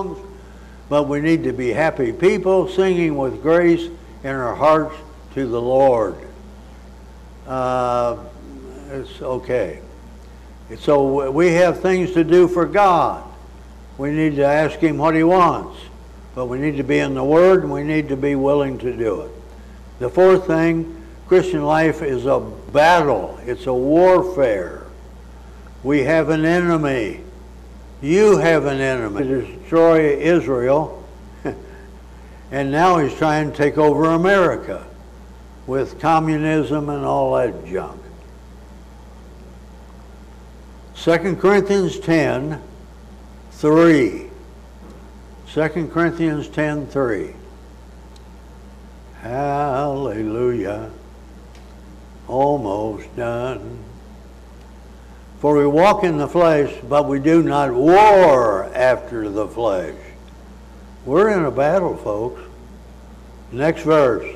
songs, but we need to be happy people singing with grace in our hearts to the Lord. It's okay. So we have things to do for God. We need to ask Him what He wants, but we need to be in the Word, and we need to be willing to do it. The fourth thing, Christian life is a battle. It's a warfare. We have an enemy. You have an enemy to destroy Israel, and now he's trying to take over America with communism and all that junk. 2 Corinthians 10, 3. 2 Corinthians 10, 3. Hallelujah. Almost done. For we walk in the flesh, but we do not war after the flesh. We're in a battle, folks. Next verse.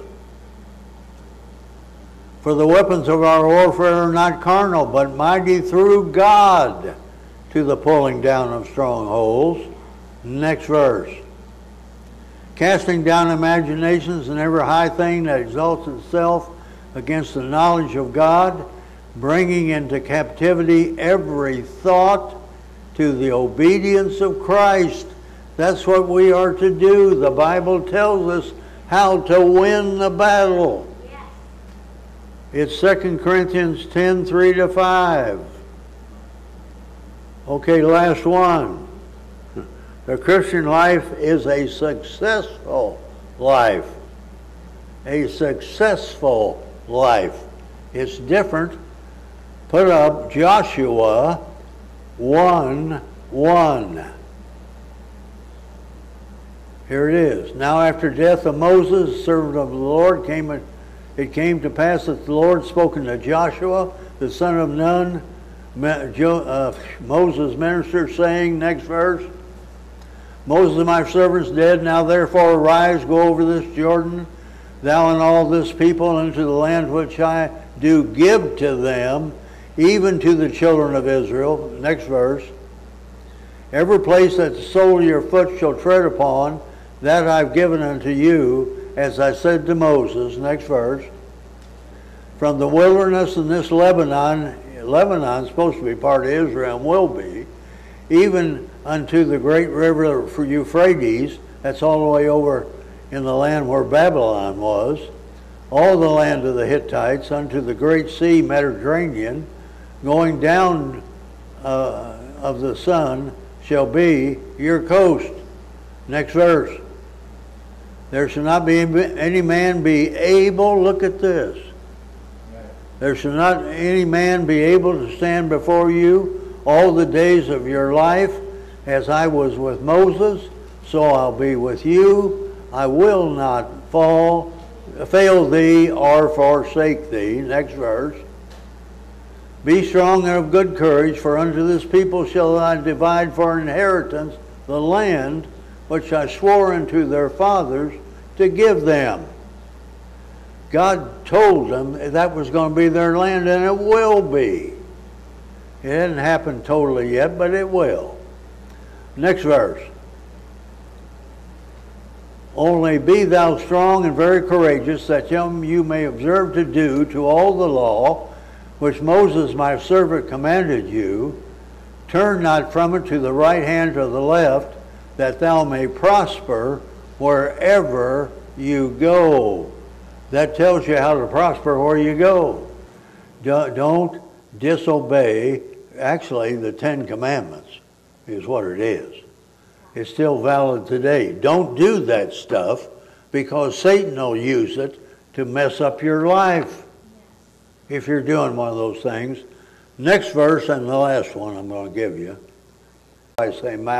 For the weapons of our warfare are not carnal, but mighty through God to the pulling down of strongholds. Next verse. Casting down imaginations and every high thing that exalts itself against the knowledge of God, bringing into captivity every thought to the obedience of Christ. That's what we are to do. The Bible tells us how to win the battle. Yes. It's 2 Corinthians 10, 3-5. Okay, last one. The Christian life is a successful life. A successful life. It's different. Put up Joshua 1:1. Here it is. Now after death of Moses, servant of the Lord, it came to pass that the Lord spoken to Joshua, the son of Nun, Moses' minister, saying, next verse, Moses, my servant, is dead. Now therefore arise, go over this Jordan, thou and all this people, into the land which I do give to them, even to the children of Israel. Next verse. Every place that the sole of your foot shall tread upon, that I've given unto you, as I said to Moses. Next verse. From the wilderness in this Lebanon's supposed to be part of Israel and will be, even unto the great river for Euphrates, that's all the way over in the land where Babylon was, all the land of the Hittites, unto the great sea, Mediterranean, going down of the sun shall be your coast. Next verse. There shall not be any man be able, look at this. There shall not any man be able to stand before you all the days of your life. As I was with Moses, so I'll be with you. I will not fail thee or forsake thee. Next verse. Be strong and of good courage, for unto this people shall I divide for inheritance the land which I swore unto their fathers to give them. God told them that was going to be their land, and it will be. It hasn't happened totally yet, but it will. Next verse. Only be thou strong and very courageous, that you may observe to do to all the law which Moses my servant commanded you. Turn not from it to the right hand or the left, that thou may prosper wherever you go. That tells you how to prosper where you go. Don't disobey, actually, the 10 Commandments is what it is. It's still valid today. Don't do that stuff, because Satan will use it to mess up your life if you're doing one of those things. Next verse, and the last one I'm going to give you. I say,